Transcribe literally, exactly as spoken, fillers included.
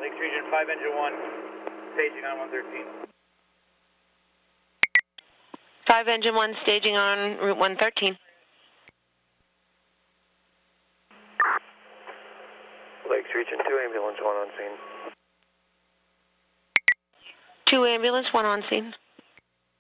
Lakes Region five, Engine one, staging on one thirteen. five Engine one, staging on Route one thirteen. Lakes Region two, Ambulance one on scene. two Ambulance, one on scene.